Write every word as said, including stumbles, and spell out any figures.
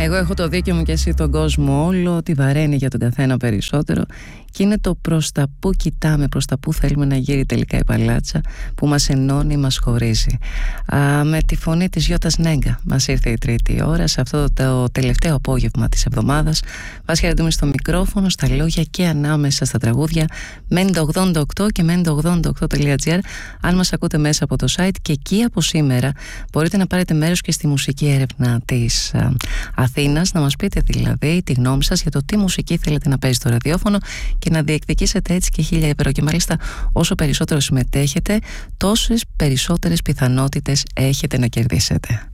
Εγώ έχω το δίκιο μου και εσύ τον κόσμο όλο, τη βαραίνει για τον καθένα περισσότερο, και είναι το προς τα που κοιτάμε, προς τα που θέλουμε να γύρει τελικά η παλάτσα, που μας ενώνει, μας χωρίζει. Α, με τη φωνή της Γιώτας Νέγκα μας ήρθε η τρίτη ώρα σε αυτό το τελευταίο απόγευμα της εβδομάδας. Βάση χαιρετούμε στο μικρόφωνο, στα λόγια και ανάμεσα στα τραγούδια Μέντα ογδόντα οκτώ και μέντα ογδόντα οκτώ τελεία τζι άρ. Αν μας ακούτε μέσα από το site, και εκεί από σήμερα μπορείτε να πάρετε μέρος και στη μουσική έρευνα της α, Αθήνας, να μας πείτε δηλαδή τη γνώμη σας για το τι μουσική θέλετε να παίζει στο ραδιόφωνο και να διεκδικήσετε έτσι και χίλια ευρώ. Και μάλιστα όσο περισσότερο συμμετέχετε, τόσες περισσότερες πιθανότητες έχετε να κερδίσετε.